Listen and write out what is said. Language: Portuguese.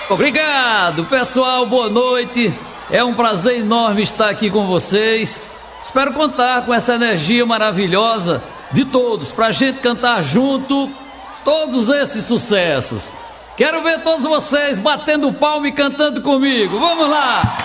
Obrigado, pessoal, boa noite. É um prazer enorme estar aqui com vocês. Espero contar com essa energia maravilhosa de todos, pra gente cantar junto todos esses sucessos. Quero ver todos vocês batendo palma e cantando comigo. Vamos lá!